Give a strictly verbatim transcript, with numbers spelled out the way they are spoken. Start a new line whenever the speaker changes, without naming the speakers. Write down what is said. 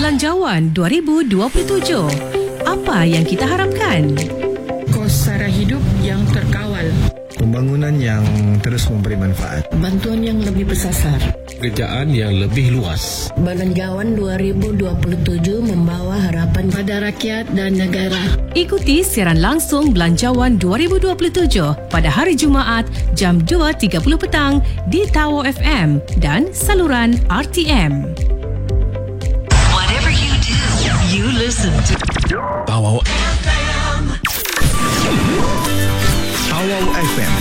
Belanjawan dua ribu dua puluh tujuh. Apa yang kita harapkan?
Kos sara hidup yang terkawal.
Pembangunan yang terus memberi manfaat.
Bantuan yang lebih bersasar.
Pekerjaan yang lebih luas.
Belanjawan dua ribu dua puluh tujuh membawa harapan
pada rakyat dan negara.
Ikuti siaran langsung Belanjawan dua ribu dua puluh tujuh pada hari Jumaat jam dua tiga puluh petang di Tawo F M dan saluran R T M.
Whatever you do, you listen to
Tawo
Tawo F M